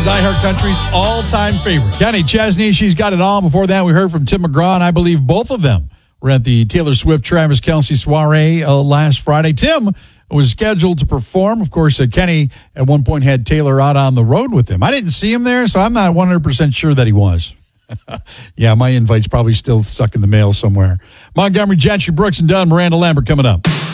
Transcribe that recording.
is iHeart Country's all-time favorite. Kenny Chesney, She's Got It All. Before that, we heard from Tim McGraw, and I believe both of them were at the Taylor Swift, Travis Kelce soiree last Friday. Tim was scheduled to perform. Of course, Kenny at one point had Taylor out on the road with him. I didn't see him there, so I'm not 100% sure that he was. Yeah, my invite's probably still stuck in the mail somewhere. Montgomery Gentry, Brooks and Dunn, Miranda Lambert coming up.